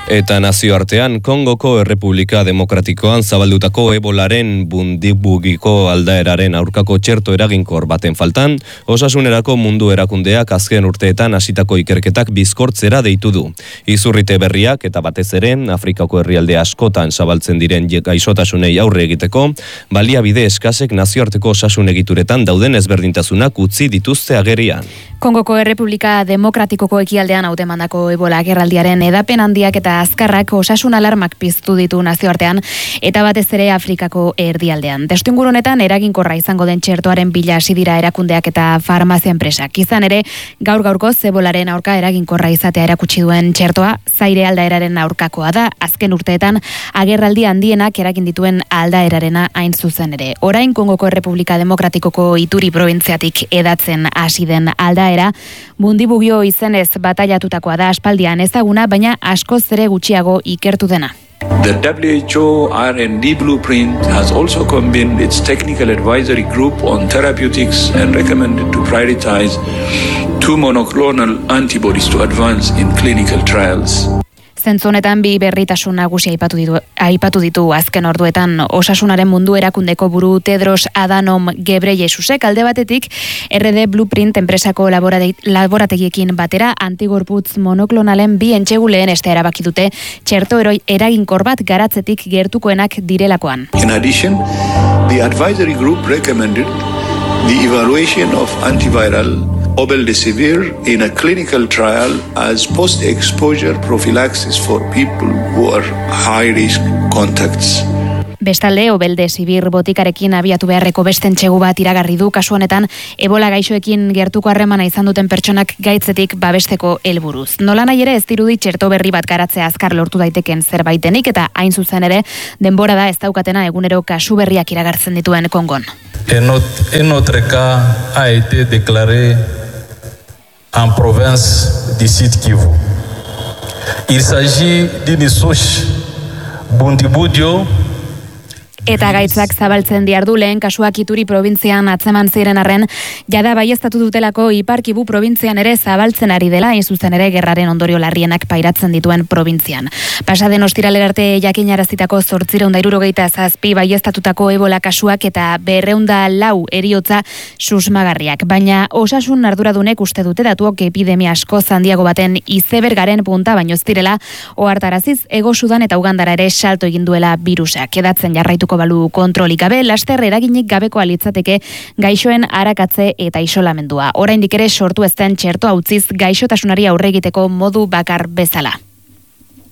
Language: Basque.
Eta nazioartean, Kongoko Errepublika Demokratikoan zabaldutako ebolaren bundibugiko aldaeraren aurkako txerto eraginkor baten faltan, osasunerako mundu erakundeak azken urteetan hasitako ikerketak bizkortzera deitu du. Izurrite berriak eta batez ere, Afrikako herrialde askotan zabaltzen diren gaixotasunei aurre egiteko, baliabide eskasek nazioarteko osasun egituretan dauden ezberdintasunak utzi dituzte agerian. Kongoko Errepublika Demokratikoko ekialdean hautemandako ebola agerraldiaren edapen handiak eta azkarrak osasun alarmak piztu ditu nazioartean eta batez ere Afrikako erdialdean. Testuinguru honetan eraginkorra izango den txertoaren bila hasi dira erakundeak eta farmazia enpresak. Izan ere, gaur-gaurkoz ebolaren aurka eraginkorra izatea erakutsi duen txertoa zaire aldaeraren aurkakoa da. Azken urteetan agerraldi handienak eragin dituen aldaerarena hain zuzen ere. Orain Kongoko Errepublika Demokratikoko Ituri probintziatik edatzen hasi den aldaera, bundibugio izenez batailatutakoa da aspaldian ezaguna, baina askoz ere gutxiago ikertu dena. The WHO R&D blueprint has also convened its technical advisory group on therapeutics and recommended to prioritize 2 monoclonal antibodies to advance in clinical trials. Zentzu honetan bi berritasun nagusi aipatu ditu azken orduetan osasunaren mundu erakundeko buru Tedros Adhanom Ghebreyesusek alde batetik RD Blueprint enpresako laborategiekin batera antigorputz monoklonalen bi entxeguleen este erabaki dute txerto eraginkor bat garatzetik gertukoenak direlakoan. In addition, the advisory group recommended the evaluation of antiviral Obeldesivir in a clinical trial as post-exposure prophylaxis for people who are high-risk contacts. Bestalde, Obeldesivir botikarekin abiatu beharreko beste entxegu bat iragarri du kasu honetan ebola gaixoekin gertuko harremana izan duten pertsonak gaitzetik babesteko helburuz. Nolanahi ere ez dirudi txerto berri bat garatzea azkar lortu daiteken zerbaitenik eta hain zuzen ere denbora da ez daukatena egunero kasu berriak iragartzen dituen Kongon. En notre cas a été déclaré en province du Sud Kivu. Il s'agit d'une souche Bundibugyo. Eta gaitzak zabaltzen diardu lehen kasuak Ituri probintzian atzeman ziren arren, jada baieztatu dutelako Ipar Kivu probintzian ere zabaltzen ari dela, hain zuzen ere gerraren ondorio larrienak pairatzen dituen probintzian. Pasaden ostiralera arte jakinarazitako 867 baieztatutako ebola kasuak eta 204 heriotza susmagarriak. Baina osasun arduradunek uste dute datuok epidemia asko handiago baten izebergaren punta baino ez direla, ohartaraziz Hego Sudan eta Ugandara ere salto egin duela virusak. Edatzen jarraituko balu kontrolik gabe, laster eraginik gabekoa litzateke gaixoen arakatze eta isolamendua. Oraindik ere sortu ez den txertoa utziz gaixotasunari aurre egiteko modu bakar bezala.